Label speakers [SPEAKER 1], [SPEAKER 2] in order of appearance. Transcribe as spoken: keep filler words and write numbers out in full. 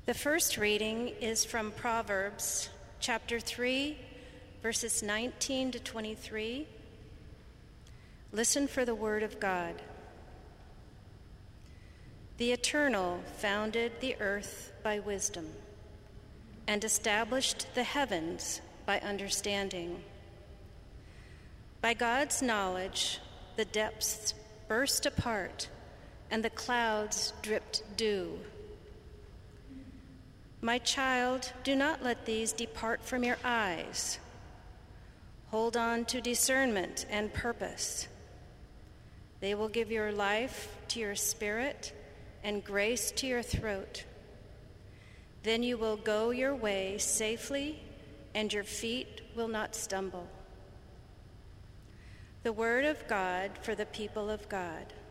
[SPEAKER 1] The first reading is from Proverbs chapter three, verses nineteen to twenty-three. Listen for the word of God. The Eternal founded the earth by wisdom and established the heavens by understanding. By God's knowledge, the depths burst apart and the clouds dripped dew. My child, do not let these depart from your eyes. Hold on to discernment and purpose. They will give your life to your spirit and grace to your throat. Then you will go your way safely, and your feet will not stumble. The word of God for the people of God.